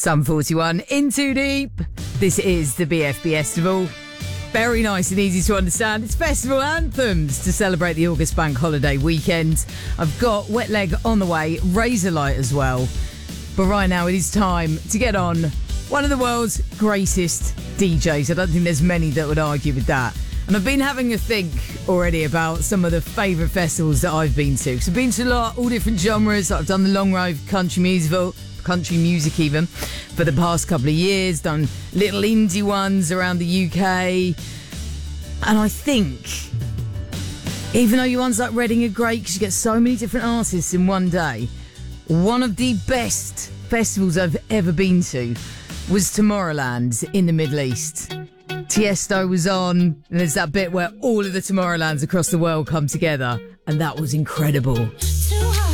Sum 41 in Too Deep. This is the BFB Festival. Very nice and easy to understand. It's festival anthems to celebrate the August bank holiday weekend. I've got Wet Leg on the way, Razorlight as well. But right now it is time to get on one of the world's greatest DJs. I don't think there's many that would argue with that. And I've been having a think already about some of the favourite festivals that I've been to. Because I've been to a lot, all different genres. I've done the Long Road country music even, for the past couple of years. Done little indie ones around the UK. And I think, even though your ones like Reading are great because you get so many different artists in one day, one of the best festivals I've ever been to was Tomorrowland in the Middle East. Tiesto was on, and there's that bit where all of the Tomorrowlands across the world come together, and that was incredible.